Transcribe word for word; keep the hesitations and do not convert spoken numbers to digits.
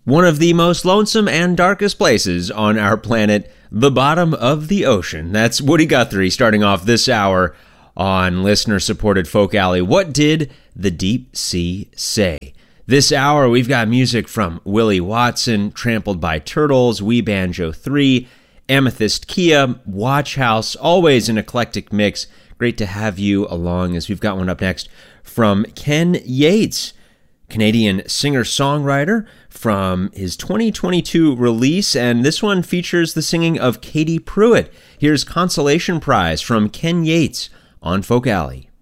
One of the most lonesome and darkest places on our planet, the bottom of the ocean. That's Woody Guthrie starting off this hour on listener-supported Folk Alley. What did the deep sea say? This hour, we've got music from Willie Watson, Trampled by Turtles, We Banjo three, Amethyst Kia, Watch House, always an eclectic mix. Great to have you along as we've got one up next from Ken Yates, Canadian singer-songwriter, from his twenty twenty-two release, and this one features the singing of Katie Pruitt. Here's Consolation Prize from Ken Yates on Folk Alley.